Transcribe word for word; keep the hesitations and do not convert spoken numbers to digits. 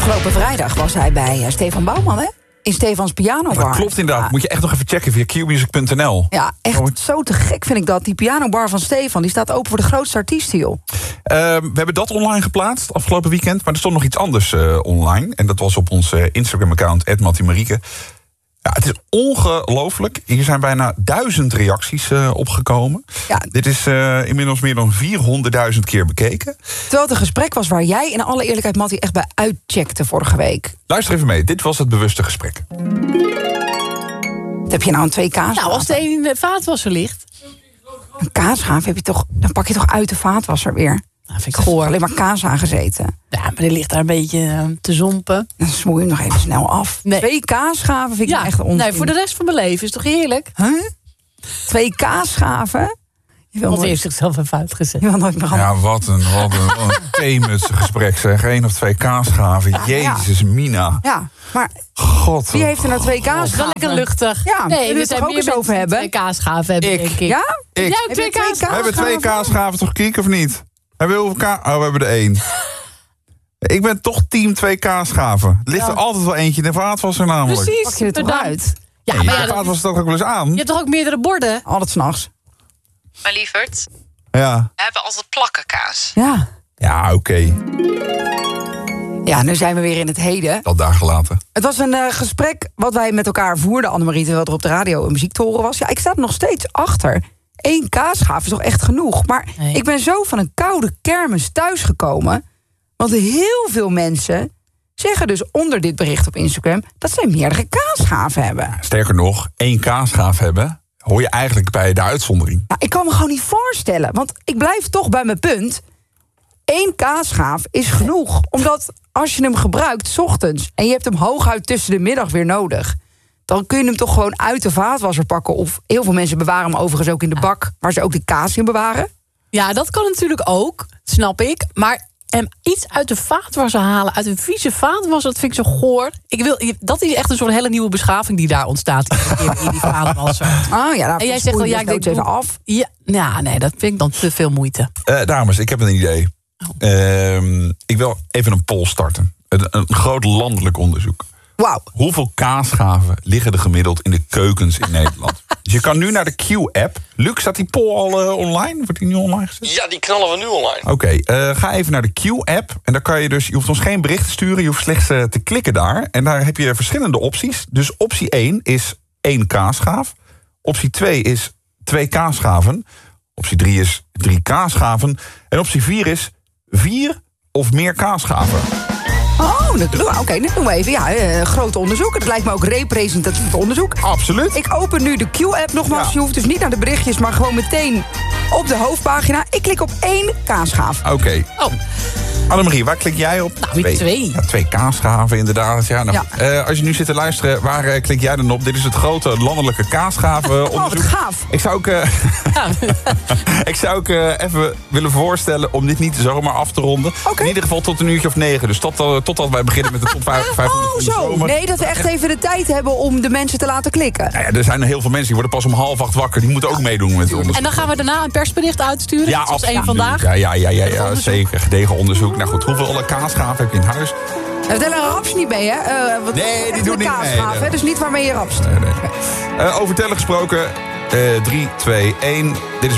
Afgelopen vrijdag was hij bij uh, Stefan Bouwman, hè? In Stefans pianobar. Dat klopt inderdaad. Ja. Moet je echt nog even checken via q music punt n l. Ja, echt oh. zo te gek vind ik dat. Die pianobar van Stefan, die staat open voor de grootste artiesten, joh. Uh, we hebben dat online geplaatst afgelopen weekend. Maar er stond nog iets anders uh, online. En dat was op ons uh, Instagram-account, at Mattie Marieke. Ja, het is ongelooflijk. Hier zijn bijna duizend reacties uh, opgekomen. Ja. Dit is uh, inmiddels meer dan vierhonderdduizend keer bekeken. Terwijl het een gesprek was waar jij in alle eerlijkheid, Mattie, echt bij uitcheckte vorige week. Luister even mee. Dit was het bewuste gesprek. Wat heb je nou een twee kaasgaven? Nou, als de een in de vaatwasser ligt. Een kaasgaaf heb je toch, dan pak je toch uit de vaatwasser weer. Nou, vind ik goor. Alleen maar kaas aangezeten. Ja, maar die ligt daar een beetje uh, te zompen. Dan smoei je hem nog even snel af. Nee. Twee kaasgaven vind ik ja, echt onzin. Nee, voor de rest van mijn leven is toch heerlijk? Huh? Twee kaasgaven? Je wil Want nooit... heeft zichzelf even uitgezet. Je wil nooit meer gaan... Ja, wat een, wat een, wat een theemutsgesprek zeg. Eén of twee kaasgaven. Ja, Jezus, ja. Mina. Ja, maar God, wie heeft er nou twee kaasgaven? Wel lekker luchtig. Ja, nee, we we zijn het ook eens over hebben. Twee kaasgaven hebben, Ik. denk ik. Ja? Ik. Jij twee kaasgaven? We hebben twee kaasgaven toch, Kiek, of niet? Hebben we hoeveel ka- Oh, we hebben er één. Ik ben toch team twee kaasgaven. Er ligt ja. er altijd wel eentje in de vaatwasser namelijk. Precies. Pak je het toch uit? Ja, nee, maar ja, de vaatwasser staat ook wel eens aan. Je hebt toch ook meerdere borden? Altijd 's nachts. Maar lieverd, Ja. we hebben altijd plakkenkaas. Ja. Ja, oké. Okay. Ja, nu zijn we weer in het heden. Dat daar gelaten. Het was een uh, gesprek wat wij met elkaar voerden, Annemarie, terwijl er op de radio een muziek te horen was. Ja, ik sta er nog steeds achter. Eén kaasgaaf is toch echt genoeg. Maar nee. ik ben zo van een koude kermis thuisgekomen. Want heel veel mensen zeggen dus onder dit bericht op Instagram dat zij meerdere kaasgaven hebben. Sterker nog, één kaasgaaf hebben hoor je eigenlijk bij de uitzondering. Nou, ik kan me gewoon niet voorstellen, want ik blijf toch bij mijn punt. Eén kaasgaaf is genoeg. Omdat als je hem gebruikt 's ochtends en je hebt hem hooguit tussen de middag weer nodig, dan kun je hem toch gewoon uit de vaatwasser pakken. Of heel veel mensen bewaren hem overigens ook in de bak waar ze ook de kaas in bewaren. Ja, dat kan natuurlijk ook, snap ik. Maar hem iets uit de vaatwasser halen, uit een vieze vaatwasser, dat vind ik zo goor. Ik wil, dat is echt een soort hele nieuwe beschaving die daar ontstaat in, in die vaatwasser. Oh ja, en jij zegt wel, ja, ik denk even af. Ja, ja, nee, dat vind ik dan te veel moeite. Uh, dames, ik heb een idee. Oh. Uh, ik wil even een poll starten. Een, een groot landelijk onderzoek. Wauw. Hoeveel kaasgaven liggen er gemiddeld in de keukens in Nederland? Dus je kan nu naar de Q-app. Luc, staat die poll al uh, online? Wordt die nu online gezet? Ja, die knallen we nu online. Oké, okay, uh, ga even naar de Q-app. En dan kan je dus, je hoeft ons geen bericht te sturen. Je hoeft slechts uh, te klikken daar. En daar heb je verschillende opties. Dus optie één is één kaasgaaf. Optie twee is twee kaasgaven. Optie drie is drie kaasgaven. En optie vier is vier of meer kaasgaven. Oh, oké, okay, dat doen we even. Ja, uh, groot onderzoek. Het lijkt me ook representatief onderzoek. Absoluut. Ik open nu de Q-app nogmaals. Ja. Je hoeft dus niet naar de berichtjes, maar gewoon meteen op de hoofdpagina. Ik klik op één kaasgaaf. Oké. Okay. Oh. Annemarie, waar klik jij op? Nou, twee. Twee, ja, twee kaasgaven, inderdaad. Ja, nou, ja. Uh, als je nu zit te luisteren, waar uh, klik jij dan op? Dit is het grote landelijke kaasgavenonderzoek. Oh, wat gaaf. Ik zou ook, uh, ja. ik zou ook uh, even willen voorstellen om dit niet zomaar af te ronden. Okay. In ieder geval tot een uurtje of negen. Dus tot, uh, totdat wij beginnen met de top vijfhonderd oh, van de zo. zomer. Nee, dat we echt even de tijd hebben om de mensen te laten klikken. Nou ja, er zijn heel veel mensen die worden pas om half acht wakker. Die moeten ook meedoen met het onderzoek. En dan gaan we daarna een persbericht uitsturen. Ja, zoals één ja, vandaag. Ja, ja, ja, ja, ja zeker. Gedegen onderzoek. Nou goed, hoeveel kaasgaven heb je in huis? We tellen een raps niet mee, hè? Uh, wat nee, die doen niet mee. Gaaf, hè? Dus niet waarmee je rapst. Nee, nee. Uh, over tellen gesproken. Uh, drie, twee, één. Dit is